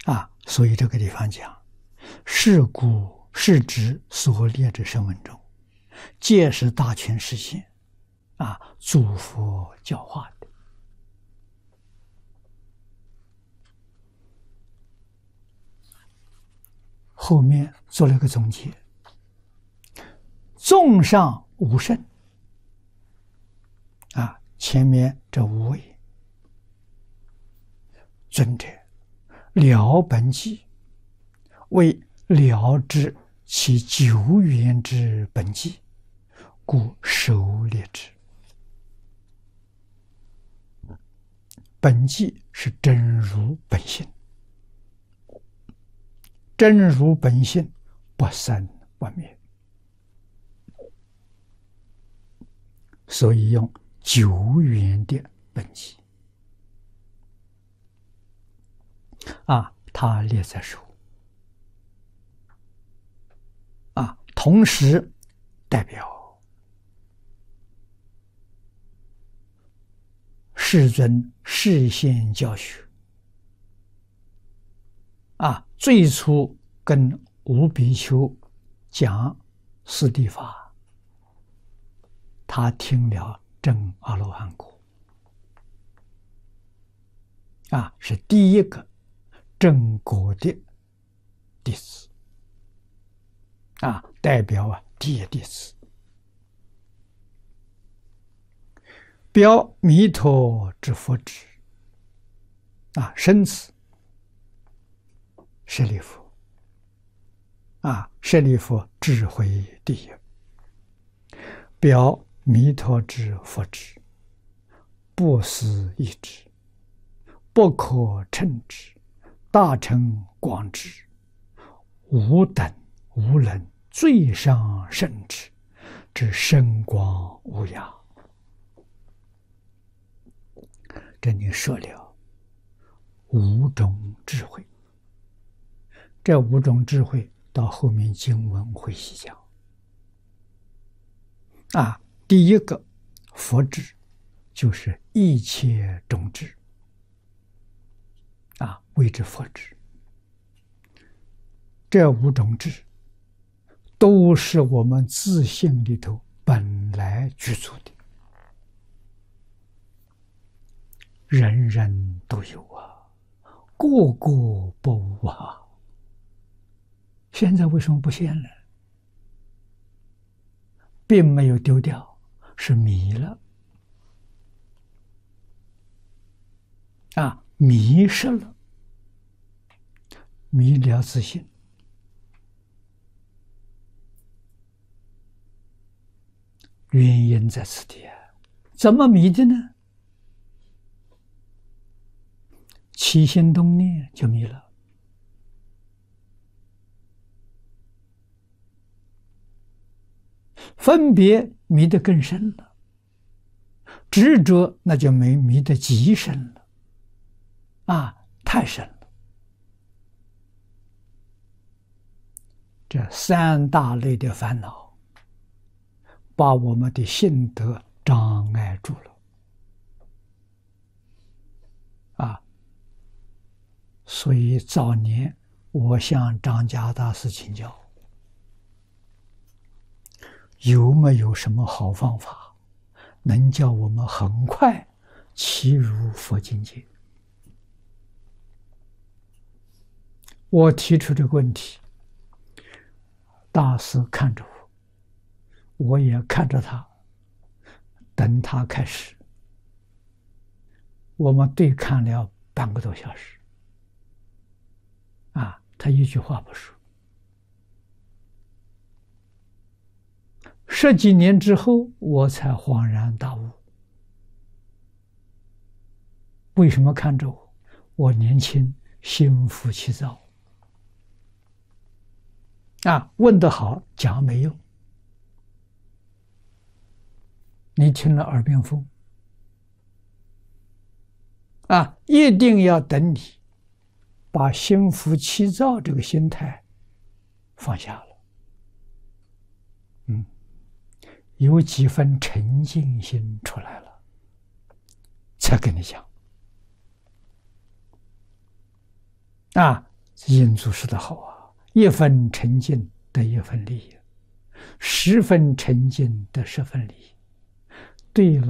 所以这个地方讲，是故是指所列之声闻中，皆是大权实现，诸佛教化的。后面做了一个总结：纵上无胜，前面这五位尊者了本际，为了知其久远之本际，故首列之。本际是真如本性，真如本性不生不灭，所以用久远的本际它列在首同时代表世尊示现教学最初跟五比丘讲四谛法，他听了证阿罗汉果，是第一个证果的弟子，代表第一弟子，表弥陀之佛智，生子舍利弗，舍利弗智慧第一，表弥陀之佛智，不思议之，不可称之，大乘广之，无等无能，最上圣智，之深广无涯。这里说了五种智慧，这五种智慧到后面经文会细讲。第一个佛智就是一切种智，谓之佛智。这五种智都是我们自性里头本来具足的，人人都有个个不无现在为什么不现了？并没有丢掉，是迷了迷失了，迷了自性。原因在此地怎么迷的呢？起心动念就迷了，分别迷得更深了，执着那就没迷得极深了，太深了。这三大类的烦恼把我们的性德障碍住了所以早年我向张家大师请教，有没有什么好方法能叫我们很快契入佛境界？我提出这个问题，大师看着我，我也看着他，等他开始，我们对看了半个多小时他一句话不说。十几年之后我才恍然大悟，为什么看着我？我年轻，心浮气躁问得好，讲没用，你听了耳边风一定要等你把心浮气躁这个心态放下了，有几分沉静心出来了，才跟你讲印祖师的好啊，一分沉静得一分利益，10分沉静得10分利益。对了。